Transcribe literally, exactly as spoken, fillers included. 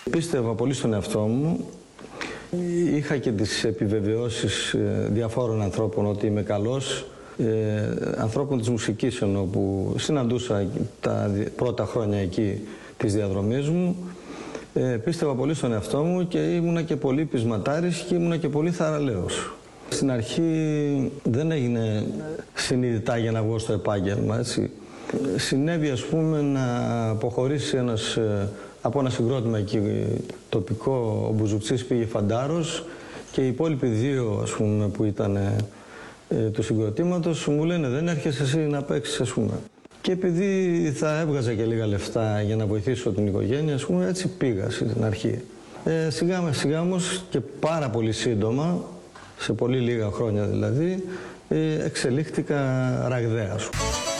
Πίστευα πολύ στον εαυτό μου. Είχα και τις επιβεβαιώσεις διαφόρων ανθρώπων ότι είμαι καλός. Ε, ανθρώπων της μουσικής εννοώ, που συναντούσα τα πρώτα χρόνια εκεί της διαδρομής μου. Ε, πίστευα πολύ στον εαυτό μου και ήμουνα και πολύ πεισματάρης και ήμουνα και πολύ θαραλέος. Στην αρχή δεν έγινε συνειδητά για να βγω στο επάγγελμα, έτσι. Συνέβη, ας πούμε, να αποχωρήσει ένας, από ένα συγκρότημα εκεί τοπικό, ο Μπουζουκτσής πήγε φαντάρος και οι υπόλοιποι δύο, ας πούμε, που ήταν ε, του συγκροτήματος μου λένε δεν έρχεσαι εσύ να παίξεις, ας πούμε. Και επειδή θα έβγαζα και λίγα λεφτά για να βοηθήσω την οικογένεια, ας πούμε, έτσι πήγα στην αρχή. Ε, σιγά με σιγά όμως και πάρα πολύ σύντομα, σε πολύ λίγα χρόνια δηλαδή, ε, εξελίχθηκα ραγδαία, ας πούμε.